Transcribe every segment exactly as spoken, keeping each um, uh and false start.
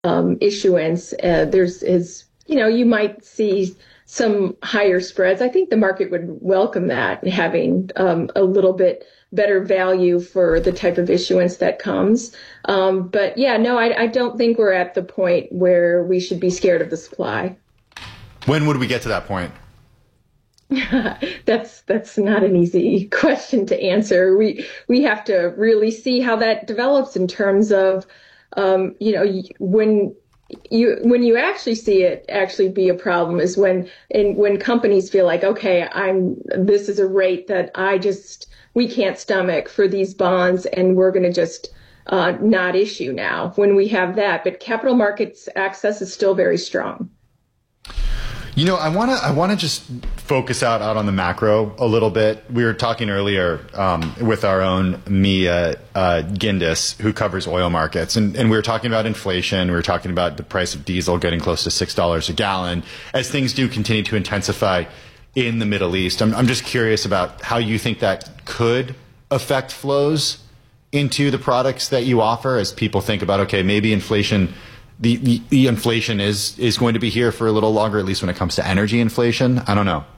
um, issuance, uh, there's is, you know, you might see some higher spreads. I think the market would welcome that, having um, a little bit better value for the type of issuance that comes. Um, but yeah, no, I, I don't think we're at the point where we should be scared of the supply. When would we get to that point? that's that's not an easy question to answer. We we have to really see how that develops in terms of, um, you know, when you when you actually see it actually be a problem is when in when companies feel like, okay, I'm this is a rate that I just we can't stomach for these bonds, and we're going to just uh, not issue now. When we have that, but capital markets access is still very strong. You know, I want to I want to just focus out, out on the macro a little bit. We were talking earlier um, with our own Mia uh, Gindis, who covers oil markets, and, and we were talking about inflation. We were talking about the price of diesel getting close to six dollars a gallon as things do continue to intensify in the Middle East. I'm, I'm just curious about how you think that could affect flows into the products that you offer as people think about, okay, maybe inflation The, the, the inflation is, is going to be here for a little longer, at least when it comes to energy inflation. I don't know.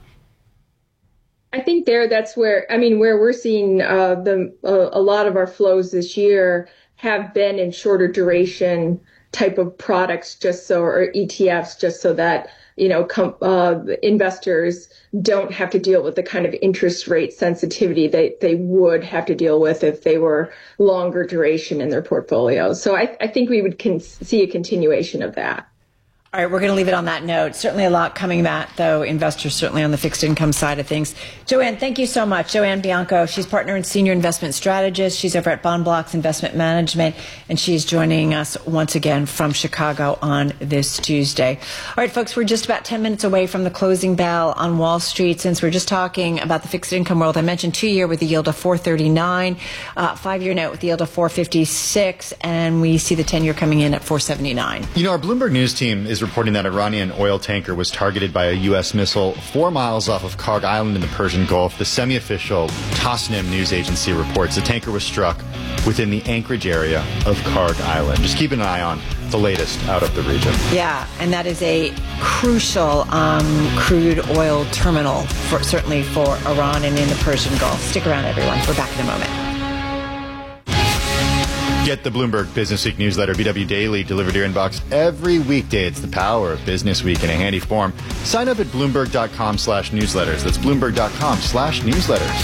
I think there, that's where, I mean, where we're seeing uh, the uh, a lot of our flows this year have been in shorter duration type of products, just so, or E T Fs, just so that, you know, com- uh, investors don't have to deal with the kind of interest rate sensitivity they, they would have to deal with if they were longer duration in their portfolios. So I, I think we would con- see a continuation of that. All right, we're going to leave it on that note. Certainly a lot coming at, though, investors certainly on the fixed income side of things. Joanne, thank you so much. Joanne Bianco, she's partner and senior investment strategist. She's over at Bond Blocks Investment Management, and she's joining us once again from Chicago on this Tuesday. All right, folks, we're just about ten minutes away from the closing bell on Wall Street. Since we're just talking about the fixed income world, I mentioned two-year with a yield of four thirty-nine, uh, five-year note with a yield of four fifty-six, and we see the ten-year coming in at four seventy-nine. You know, our Bloomberg News team is reporting that Iranian oil tanker was targeted by a U S missile four miles off of Karg Island in the Persian Gulf. The semi-official Tasnim news agency reports the tanker was struck within the Anchorage area of Karg Island. Just keep an eye on the latest out of the region. Yeah, and that is a crucial um, crude oil terminal, for, certainly for Iran and in the Persian Gulf. Stick around, everyone. We're back in a moment. Get the Bloomberg Business Week newsletter, B W Daily, delivered to your inbox every weekday. It's the power of Business Week in a handy form. Sign up at Bloomberg.com slash newsletters. That's Bloomberg.com slash newsletters.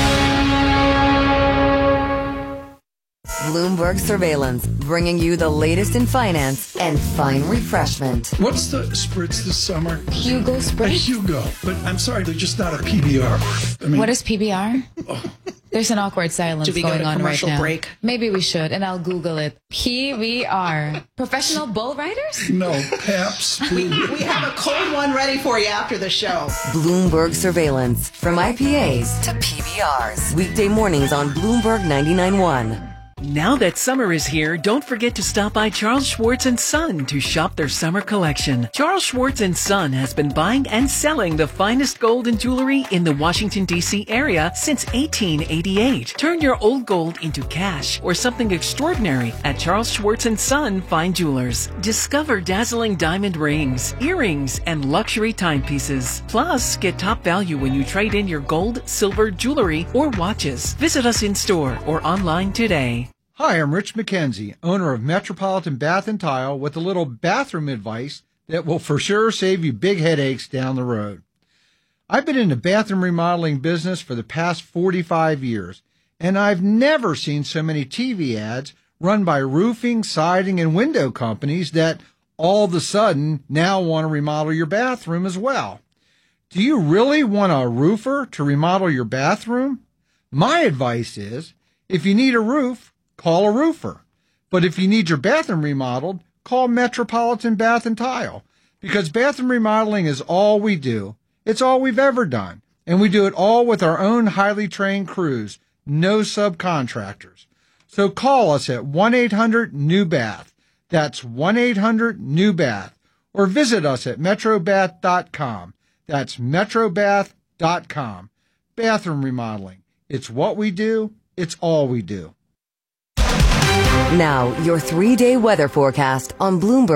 Bloomberg Surveillance, bringing you the latest in finance and fine refreshment. What's the spritz this summer? Hugo A Spritz? Hugo. But I'm sorry, they're just not a P B R. I mean, What is P B R? Oh. There's an awkward silence Should we going go to on right commercial now. break? Maybe we should, and I'll Google it. P B R. Professional bull riders? No, Pabst. We, we have a cold one ready for you after the show. Bloomberg Surveillance, from I P As to P B Rs. Weekday mornings on Bloomberg ninety-nine point one. Now that summer is here, don't forget to stop by Charles Schwartz and Son to shop their summer collection. Charles Schwartz and Son has been buying and selling the finest gold and jewelry in the Washington, D C area since eighteen eighty-eight. Turn your old gold into cash or something extraordinary at Charles Schwartz and Son Fine Jewelers. Discover dazzling diamond rings, earrings, and luxury timepieces. Plus, get top value when you trade in your gold, silver, jewelry, or watches. Visit us in store or online today. Hi, I'm Rich McKenzie, owner of Metropolitan Bath and Tile, with a little bathroom advice that will for sure save you big headaches down the road. I've been in the bathroom remodeling business for the past forty-five years, and I've never seen so many T V ads run by roofing, siding, and window companies that all of a sudden now want to remodel your bathroom as well. Do you really want a roofer to remodel your bathroom? My advice is, if you need a roof, call a roofer. But if you need your bathroom remodeled, call Metropolitan Bath and Tile. Because bathroom remodeling is all we do. It's all we've ever done. And we do it all with our own highly trained crews. No subcontractors. So call us at one eight hundred new bath. That's one eight hundred new bath. Or visit us at metro bath dot com. That's metro bath dot com. Bathroom remodeling. It's what we do. It's all we do. Now, your three-day weather forecast on Bloomberg